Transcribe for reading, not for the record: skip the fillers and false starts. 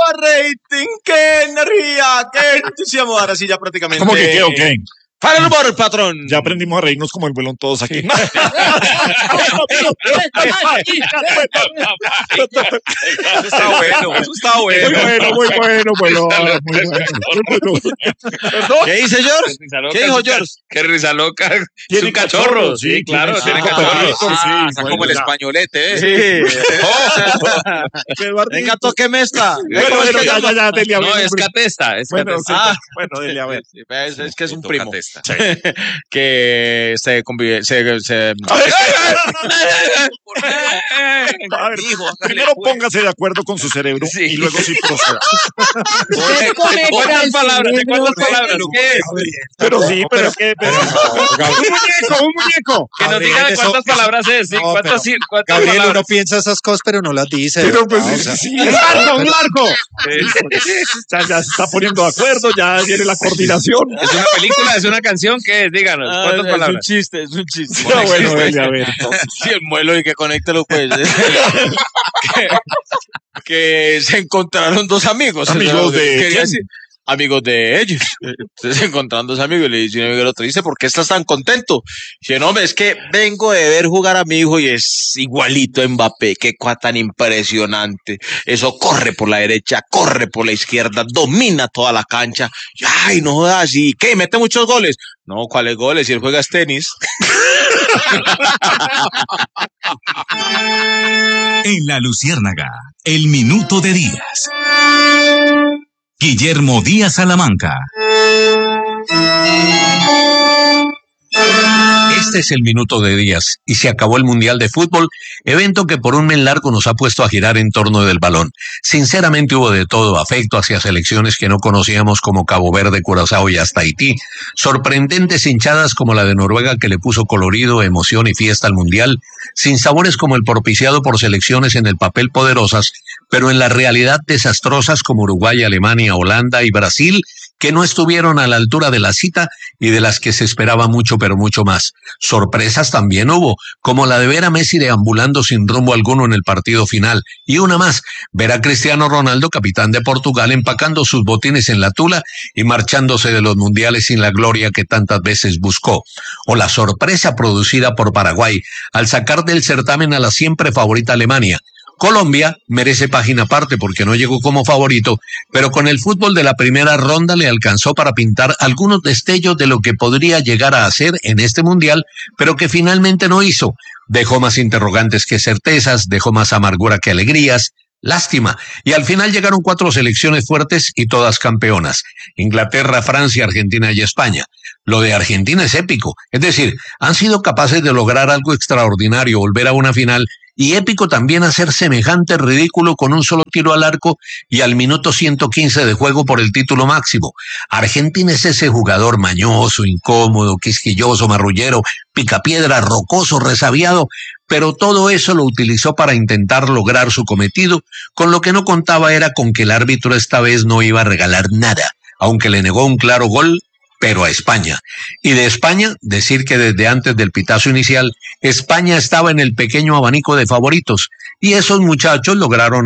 rating, qué energía, qué entusiasmo. Ahora sí, ya prácticamente. ¿Cómo que qué o qué? Para el humor, patrón. Ya aprendimos a reírnos como el vuelón todos aquí. Eso está bueno, eso está bueno. Muy bueno. ¿Qué dice George? ¿Qué dijo George? Qué risa loca. Es Tiene un cachorro. cachorro, Sí, claro, tiene tiene cachorro. cachorro. Sí, Como el ya. españolete, ¿eh? Sí. Venga, toqueme esta. Bueno, ya, dele a ver. No, es catesta. Bueno, Catesta. sí, bueno, dele a ver. Es que es un Punto primo. catesta. Que se convive. A ver, primero póngase de acuerdo con su cerebro Sí. y luego sí proceda. ¿Cuántas palabras? ¿De cuántas palabras? ¿Qué es? Pero sí, pero es que... Un muñeco. Que nos digan cuántas palabras es. ¿Sí? No, ¿Cuántas Gabriel, uno palabras? piensa esas cosas, pero no las dice. Pero pues ¿verdad? O sea, sí, un arco. Ya se está poniendo de acuerdo, ya viene la coordinación. ¿Es una película? ¿Es una canción? ¿Qué es? Díganos. ¿Cuántas Es un palabras? chiste, es un chiste. Ya, bueno, dele a ver. Sí, el muelo y que conéctelo, pues. que se encontraron dos amigos. ¿Amigos de quería quién? decir, amigos de ellos. Entonces se encontraron dos amigos y le dice uno al otro, dice, ¿por qué estás tan contento? Dice, no, hombre, es que vengo de ver jugar a mi hijo y es igualito a Mbappé, qué cosa tan impresionante. Eso corre por la derecha, corre por la izquierda, domina toda la cancha. Y, ay, no jodas, ¿y qué? ¿Mete muchos goles? No, ¿cuáles goles? Si él juega es tenis. En La Luciérnaga, el minuto de Díaz. Guillermo Díaz Salamanca. Este es el minuto de Díaz y se acabó el Mundial de Fútbol, evento que por un mes largo nos ha puesto a girar en torno del balón. Sinceramente hubo de todo, afecto hacia selecciones que no conocíamos como Cabo Verde, Curazao y hasta Haití, sorprendentes hinchadas como la de Noruega que le puso colorido, emoción y fiesta al Mundial, sinsabores como el propiciado por selecciones en el papel poderosas, pero en la realidad desastrosas como Uruguay, Alemania, Holanda y Brasil, que no estuvieron a la altura de la cita y de las que se esperaba mucho, pero mucho más. Sorpresas también hubo, como la de ver a Messi deambulando sin rumbo alguno en el partido final. Y una más, ver a Cristiano Ronaldo, capitán de Portugal, empacando sus botines en la tula y marchándose de los mundiales sin la gloria que tantas veces buscó. O la sorpresa producida por Paraguay al sacar del certamen a la siempre favorita Alemania. Colombia merece página aparte porque no llegó como favorito, pero con el fútbol de la primera ronda le alcanzó para pintar algunos destellos de lo que podría llegar a hacer en este mundial, pero que finalmente no hizo. Dejó más interrogantes que certezas, dejó más amargura que alegrías. Lástima. Y al final llegaron 4 selecciones fuertes y todas campeonas. Inglaterra, Francia, Argentina y España. Lo de Argentina es épico. Es decir, han sido capaces de lograr algo extraordinario, volver a una final, y épico también hacer semejante ridículo con un solo tiro al arco y al minuto 115 de juego por el título máximo. Argentina es ese jugador mañoso, incómodo, quisquilloso, marrullero, picapiedra, rocoso, resabiado, pero todo eso lo utilizó para intentar lograr su cometido, con lo que no contaba era con que el árbitro esta vez no iba a regalar nada, aunque le negó un claro gol, pero a España. Y de España, decir que desde antes del pitazo inicial, España estaba en el pequeño abanico de favoritos, y esos muchachos lograron